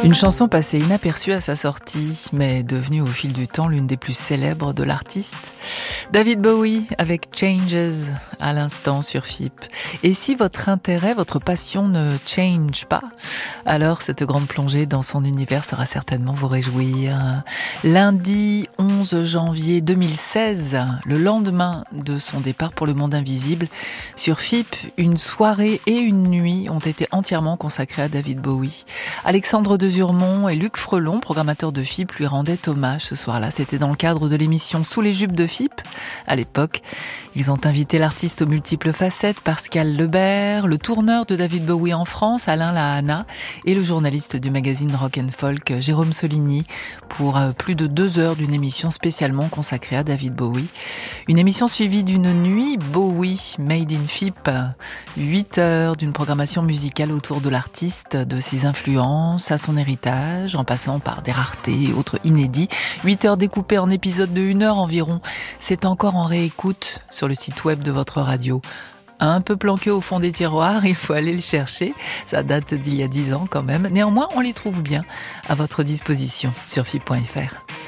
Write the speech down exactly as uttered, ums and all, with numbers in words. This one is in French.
Une chanson passée inaperçue à sa sortie, mais devenue au fil du temps l'une des plus célèbres de l'artiste. David Bowie avec Changes à l'instant sur F I P. Et si votre intérêt, votre passion ne change pas, alors cette grande plongée dans son univers sera certainement vous réjouir. Lundi onze janvier deux mille seize, le lendemain de son départ pour le monde invisible, sur F I P, une soirée et une nuit ont été entièrement consacrées à David Bowie. Alexandre Desurmont et Luc Frelon, programmateurs de F I P, lui rendaient hommage ce soir-là. C'était dans le cadre de l'émission Sous les jupes de F I P. À l'époque, ils ont invité l'artiste aux multiples facettes, Pascal Lebert, le tourneur de David Bowie en France, Alain Lahana, et le journaliste du magazine Rock and Folk, Jérôme Soligny, pour plus de deux heures d'une émission spécialement consacrée à David Bowie. Une émission suivie d'une nuit Bowie Made in F I P. Huit heures d'une programmation musicale autour de l'artiste, de ses influences, à son héritage, en passant par des raretés et autres inédits. Huit heures découpées en épisodes de une heure environ. C'est encore en réécoute sur le site web de votre radio. Un peu planqué au fond des tiroirs, il faut aller le chercher. Ça date d'il y a dix ans quand même. Néanmoins, on les trouve bien à votre disposition sur F I P point F R.